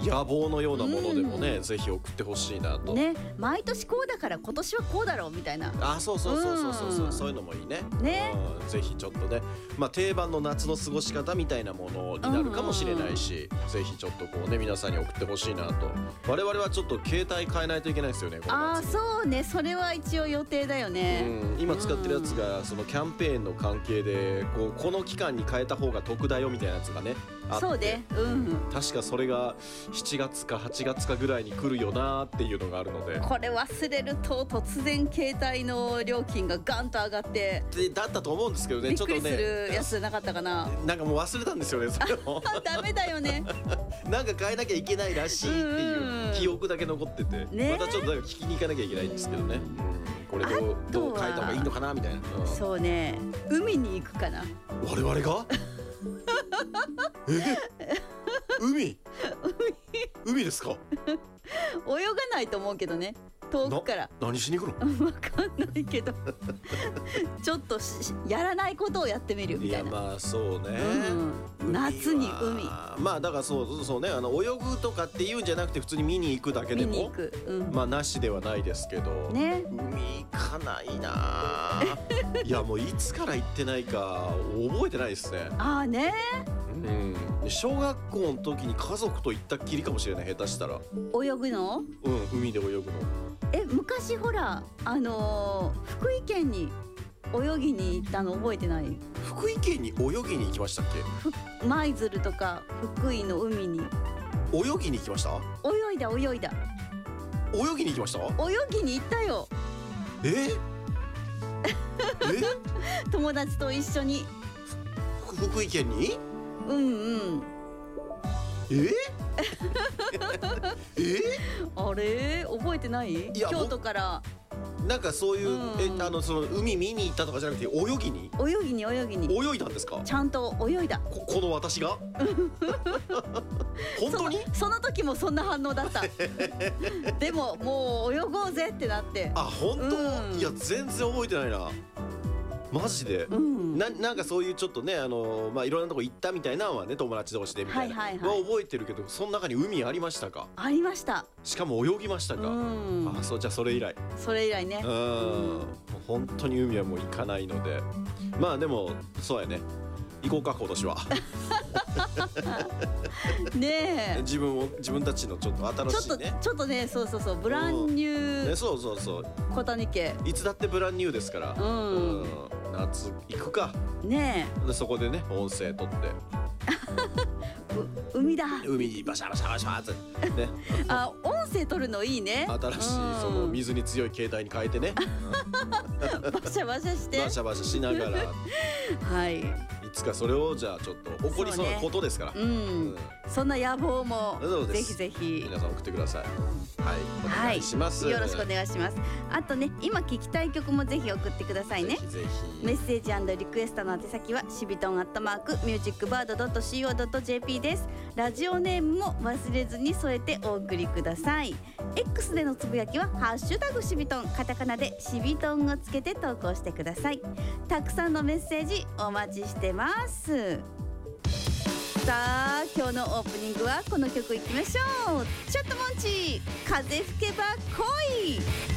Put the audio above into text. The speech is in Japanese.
野望のようなものでもね、ぜひ送ってほしいなとね。毎年こうだから今年はこうだろうみたいな。 あ、そうそうそうそうそう、そういうのもいいね。 ね、 ぜひちょっとね、まあ定番の夏の過ごし方みたいなものになるかもしれないし、ぜひちょっとこうね皆さんに送ってほしいなと。我々はちょっと携帯変えないといけないですよね。 ああ、そうね、それは一応予定だよね。 今使ってるやつがそのキャンペーンの関係でこの期間に変えた方が得だよみたいなやつがねあって、 そうね、 確かそれが7月か8月かぐらいに来るよなっていうのがあるので、 これ忘れると突然携帯の料金がガンと上がってだったと思うんですけどね。 びっくりするやつじゃなかったかな。 なんかもう忘れたんですよね、それをダメだよねなんか変えなきゃいけないらしいっていう記憶だけ残ってて、またちょっとなんか聞きに行かなきゃいけないんですけどね。これどう変えた方がいいのかなみたいな。 そうね、海に行くかな。 我々が海ですか。 泳がないと思うけどね、遠くから。 何しに行くの分かんないけどちょっとやらないことをやってみるみたいな。 いや、まあそうね、 夏に海。 まあだからそうね、泳ぐとかっていうんじゃなくて普通に見に行くだけでも見に行く、 まあなしではないですけどね。 海行かないないや、もういつから行ってないか覚えてないですね。 ああね、 小学校の時に家族と行ったっきりかもしれない、下手したら。 泳ぐの？ 海で泳ぐの。 昔ほら福井県に泳ぎに行ったの覚えてない？ 福井県に泳ぎに行きましたっけ？ 舞鶴とか福井の海に泳ぎに行きました？ 泳いだ泳ぎに行きました？ 泳ぎに行ったよ友達と一緒に。 福井県に？ あれ覚えてない？京都からなんかそういう、その海見に行ったとかじゃなくて泳ぎに泳いだんですか？ちゃんと泳いだ。 この私が本当にその時もそんな反応だったでももう泳ごうぜってなって。 あ、本当？いや全然覚えてないな、マジで。なんかそういうちょっとね、まあいろんなとこ行ったみたいなのはね、友達同士でみたいなは覚えてるけど、その中に海ありましたか？ ありました。しかも泳ぎましたか？あ、そう。じゃあそれ以来ね。 本当に海はもう行かないので、まあでもそうやね、行こうか今年はねえ、 自分たちのちょっと新しいね、 ちょっとね、そうブランニュー、 そう小谷家いつだってブランニューですから、夏行くかねえ。でそこでね、音声取って海にバシャバシャバシャってねあ、音声取るのいいね。 新しいその水に強い携帯に変えてねバシャバシャしてバシャバシャしながらはい、 いつかそれをじゃあちょっと起こりそうなことですから、 そんな野望もぜひぜひ皆さん送ってください。はい、お願いします、 よろしくお願いします。あとね、今聴きたい曲もぜひ送ってくださいね。 ぜひぜひ。 メッセージ&リクエストの宛先はしびとん@musicbird.co.jp です。ラジオネームも忘れずに添えてお送りください。 X でのつぶやきはハッシュタグしびとん、カタカナでしびとんをつけて投稿してください。たくさんのメッセージお待ちしてます。さあ、今日のオープニングはこの曲いきましょう。チャットモンチー、風吹けば恋。